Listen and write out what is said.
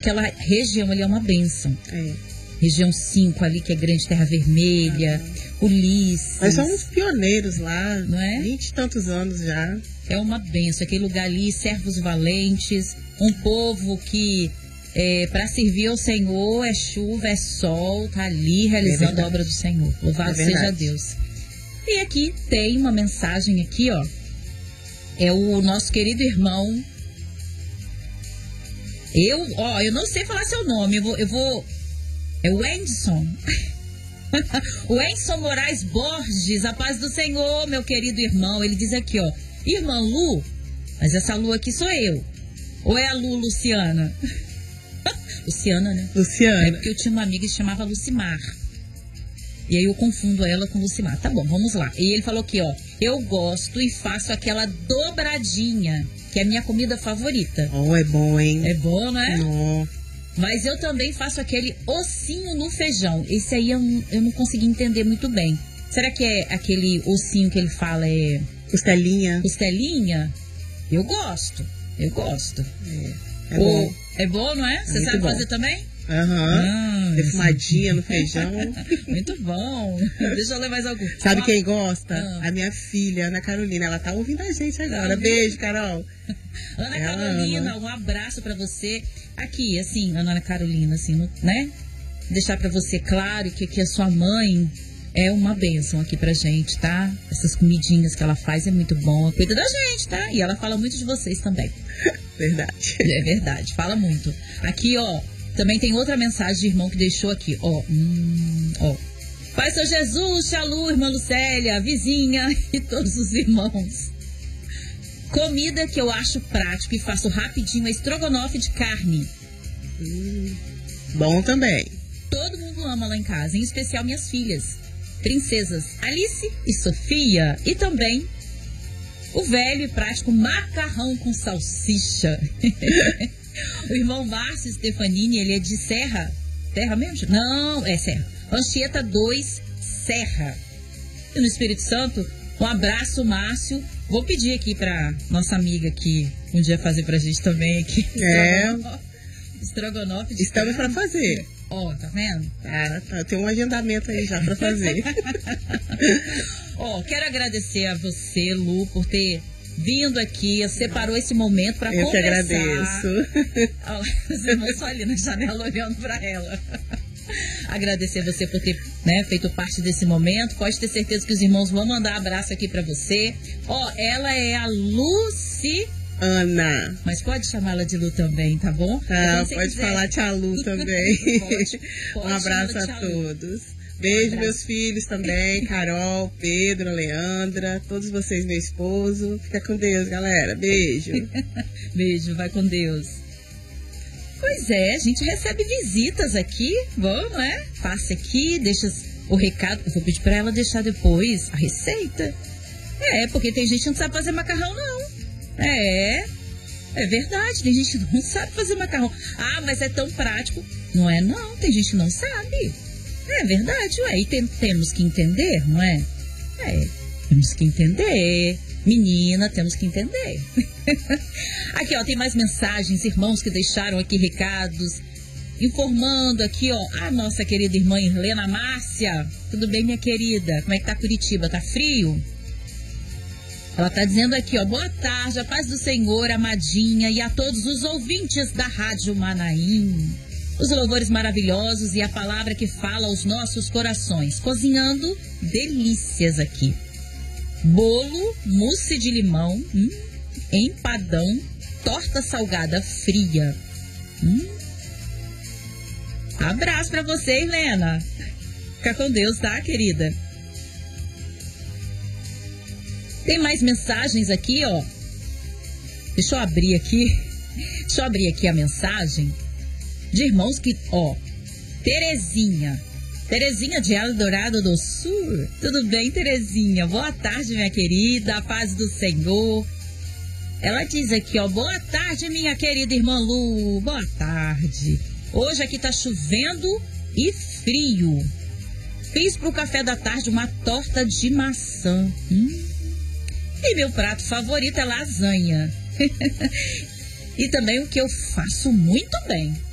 aquela região ali é uma bênção. Região 5 ali, que é Grande Terra Vermelha, Ulisses. Nós somos pioneiros lá, não é? 20 e tantos anos já. É uma bênção, aquele lugar ali, servos valentes, um povo que para servir ao Senhor é chuva, é sol, tá ali realizando a obra do Senhor. Louvado seja Deus. E aqui tem uma mensagem aqui, ó. É o nosso querido irmão. Eu não sei falar seu nome, eu vou é o Edson. O Edson Moraes Borges, a paz do Senhor, meu querido irmão. Ele diz aqui, ó, irmã Lu, mas essa Lu aqui sou eu. Ou é a Lu Luciana? Luciana, né? Luciana. É porque eu tinha uma amiga que se chamava Lucimar. E aí eu confundo ela com Lucimar. Tá bom, vamos lá. E ele falou aqui, ó, eu gosto e faço aquela dobradinha, que é a minha comida favorita. Oh, é bom, hein? É bom, né? Não. Mas eu também faço aquele ossinho no feijão. Esse aí eu não consegui entender muito bem. Será que é aquele ossinho que ele fala é... Costelinha. Costelinha? Eu gosto. É bom. É bom, não é? Você sabe fazer também? Aham. Defumadinha no feijão. Muito bom. Deixa eu ler mais algum. Sabe quem gosta? A minha filha, Ana Carolina. Ela tá ouvindo a gente agora. Beijo, Carol. Ana Carolina, um abraço pra você. Aqui, assim, Ana Carolina, assim, né? Deixar pra você claro que a sua mãe é uma bênção aqui pra gente, tá? Essas comidinhas que ela faz é muito bom. Cuida da gente, tá? E ela fala muito de vocês também. Verdade. É verdade, fala muito. Aqui, ó, também tem outra mensagem de irmão que deixou aqui, ó. Pai São Jesus, Xalu, irmã Lucélia, vizinha e todos os irmãos. Comida que eu acho prático e faço rapidinho é estrogonofe de carne. Bom também. Todo mundo ama lá em casa, em especial minhas filhas, princesas Alice e Sofia. E também o velho e prático macarrão com salsicha. O irmão Márcio Stefanini, ele é de Serra. Serra mesmo? Não, é Serra. Anchieta 2, Serra. E no Espírito Santo, um abraço, Márcio. Vou pedir aqui pra nossa amiga que um dia fazer pra gente também aqui. Estrogonofe de Estamos pra fazer. Ó, tá vendo? Tá, tem um agendamento aí já pra fazer. Quero agradecer a você, Lu, por ter vindo aqui, separou esse momento pra conversar. Eu que agradeço. Os irmãos só ali na janela olhando pra ela. Agradecer você por ter, né, feito parte desse momento. Pode ter certeza que os irmãos vão mandar abraço aqui pra você. Ela é a Luci Ana. Mas pode chamá-la de Lu também, tá bom? Pode falar tia Lu também. Pode um abraço a todos. Beijo, meus filhos também, Carol, Pedro, Leandra, todos vocês, meu esposo. Fica com Deus, galera. Beijo. Beijo, vai com Deus. Pois é, a gente recebe visitas aqui. Bom, não é? Passe aqui, deixa o recado. Eu vou pedir pra ela deixar depois a receita. Porque tem gente que não sabe fazer macarrão, não. É verdade, tem gente que não sabe fazer macarrão. Mas é tão prático. Não é, não, tem gente que não sabe. É verdade, e temos que entender, não é? Temos que entender. Menina, temos que entender. Aqui, ó, tem mais mensagens, irmãos que deixaram aqui recados, informando aqui, ó, a nossa querida irmã Helena Márcia. Tudo bem, minha querida? Como é que tá Curitiba? Tá frio? Ela tá dizendo aqui, ó, boa tarde, a paz do Senhor, amadinha, e a todos os ouvintes da Rádio Manaim. Os louvores maravilhosos e a palavra que fala aos nossos corações. Cozinhando delícias aqui. Bolo, mousse de limão, empadão, torta salgada fria. Abraço pra você, Helena. Fica com Deus, tá, querida? Tem mais mensagens aqui, ó. Deixa eu abrir aqui a mensagem de irmãos que, ó, Terezinha de Eldorado do Sul. Tudo bem, Terezinha? Boa tarde, minha querida, a paz do Senhor. Ela diz aqui, ó, boa tarde, minha querida irmã Lu. Boa tarde. Hoje aqui tá chovendo e frio. Fiz pro café da tarde uma torta de maçã. E meu prato favorito é lasanha. E também o que eu faço muito bem.